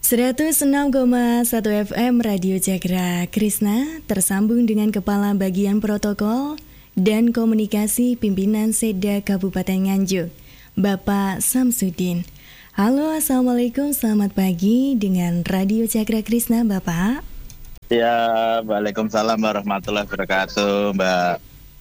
106,1 FM Radio Jagra Krishna tersambung dengan Kepala Bagian Protokol dan Komunikasi Pimpinan Seda Kabupaten Nganjuk, Bapak Samsudin. Halo, Assalamualaikum, selamat pagi dengan Radio Jagra Krishna, Bapak. Ya, Waalaikumsalam warahmatullahi wabarakatuh, Mbak.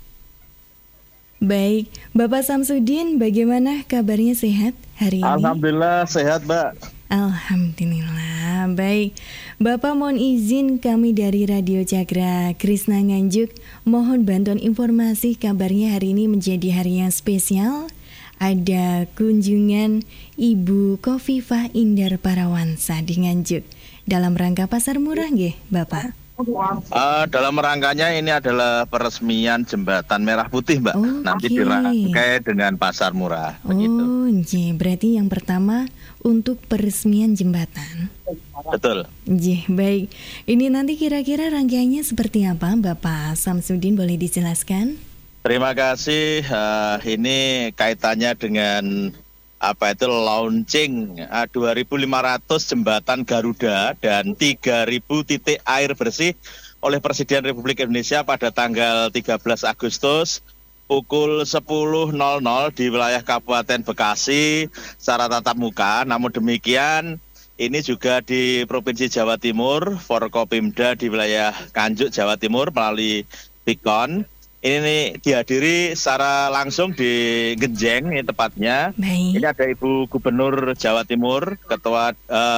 Baik, Bapak Samsudin, bagaimana kabarnya, sehat hari ini? Alhamdulillah sehat, Mbak. Alhamdulillah, baik. Bapak mohon izin kami dari Radio Jagra Krishna Nganjuk mohon bantuan informasi kabarnya hari ini menjadi hari yang spesial. Ada kunjungan Ibu Khofifah Indar Parawansa di Nganjuk dalam rangka pasar murah nggih, Bapak? Dalam rangkanya ini adalah peresmian jembatan Merah Putih, Mbak. Nanti dirangkai dengan pasar murah. Oh, berarti yang pertama untuk peresmian jembatan. Betul. Baik. Ini nanti kira-kira rangkaiannya seperti apa, Bapak Samsudin, boleh dijelaskan? Terima kasih. Ini kaitannya dengan launching 2.500 jembatan Garuda dan 3.000 titik air bersih oleh Presiden Republik Indonesia pada tanggal 13 Agustus pukul 10.00 di wilayah Kabupaten Bekasi secara tatap muka. Namun demikian, ini juga di Provinsi Jawa Timur, Forkopimda di wilayah Nganjuk, Jawa Timur melalui Pikon. Ini dihadiri secara langsung di Genjeng, ini tepatnya. Baik. Ini ada Ibu Gubernur Jawa Timur, Ketua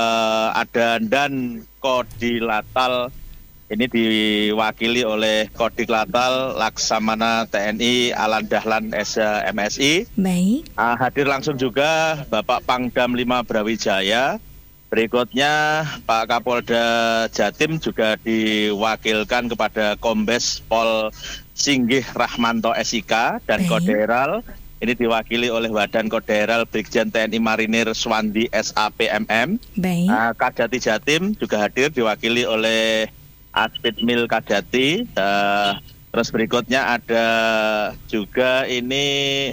dan Kodilatal. Ini diwakili oleh Kodilatal Laksamana TNI Alan Dahlan MSI. Baik. Hadir langsung juga Bapak Pangdam 5 Brawijaya. Berikutnya Pak Kapolda Jatim juga diwakilkan kepada Kombes Pol Singgih Rahmanto SIK dan Koderal. Ini diwakili oleh Wadan Koderal Brigjen TNI Marinir Swandi SAPMM. Kadati Jatim juga hadir diwakili oleh Aspidmil Kadati. Terus berikutnya ada juga ini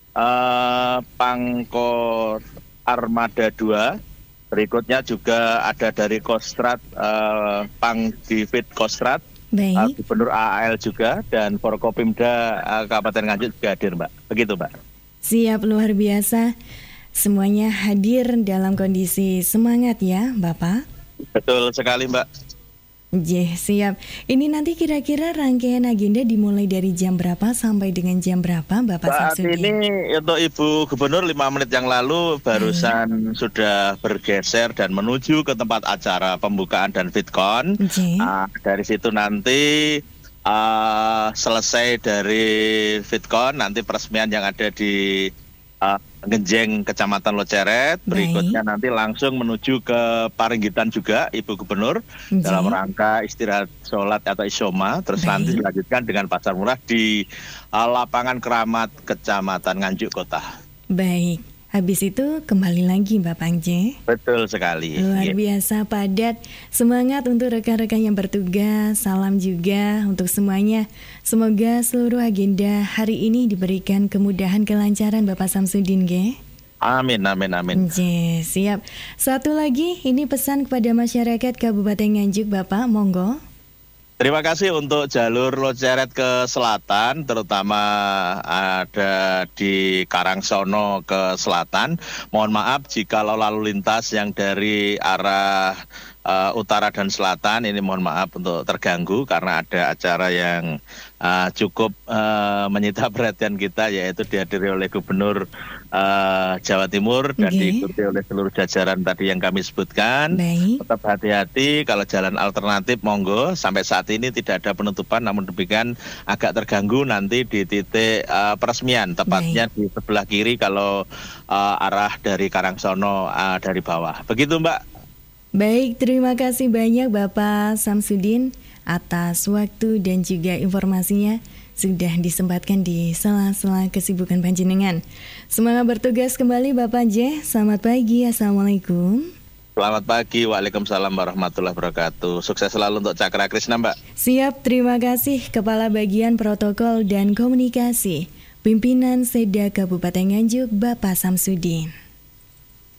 Pangkor Armada 2. Berikutnya juga ada dari Kostrat, Pangdivit Kostrat, Gubernur AAL juga, dan Forkopimda Kabupaten Nganjuk juga hadir, Mbak. Begitu, Mbak. Siap, luar biasa. Semuanya hadir dalam kondisi semangat ya, Bapak? Betul sekali, Mbak. Siap. Ini nanti kira-kira rangkaian agenda dimulai dari jam berapa sampai dengan jam berapa, Bapak Samsudin? Saat ini untuk Ibu Gubernur 5 menit yang lalu barusan sudah bergeser dan menuju ke tempat acara pembukaan dan Vidcon. Dari situ nanti selesai dari Vidcon, nanti peresmian yang ada di Genjeng Kecamatan Loceret. Berikutnya nanti langsung menuju ke Paringgitan juga Ibu Gubernur dalam rangka istirahat sholat atau isyoma. Terus nanti dilanjutkan dengan pasar murah di lapangan Keramat Kecamatan Nganjuk Kota. Baik. Habis itu kembali lagi Bapak J. Betul sekali. Luar biasa padat. Semangat untuk rekan-rekan yang bertugas. Salam juga untuk semuanya. Semoga seluruh agenda hari ini diberikan kemudahan kelancaran Bapak Samsudin G. Amin, amin, amin. Siap. Satu lagi, ini pesan kepada masyarakat Kabupaten Nganjuk Bapak, monggo. Terima kasih untuk jalur Loceret ke selatan, terutama ada di Karangsono ke selatan. Mohon maaf jika lalu lintas yang dari arah utara dan selatan ini mohon maaf untuk terganggu karena ada acara yang cukup menyita perhatian kita, yaitu dihadiri oleh Gubernur Jawa Timur dan diikuti oleh seluruh jajaran tadi yang kami sebutkan. Tetap hati-hati, kalau jalan alternatif monggo. Sampai saat ini tidak ada penutupan, namun demikian agak terganggu nanti di titik peresmian, tepatnya di sebelah kiri kalau arah dari Karangsono dari bawah. Begitu, Mbak. Baik, terima kasih banyak Bapak Samsudin atas waktu dan juga informasinya sudah disempatkan di sela-sela kesibukan panjenengan. Semangat bertugas kembali Bapak J. Selamat pagi, Assalamualaikum. Selamat pagi, Waalaikumsalam warahmatullahi wabarakatuh. Sukses selalu untuk Cakra Krishna, Mbak. Siap, terima kasih Kepala Bagian Protokol dan Komunikasi Pimpinan Seda Kabupaten Nganjuk, Bapak Samsudin.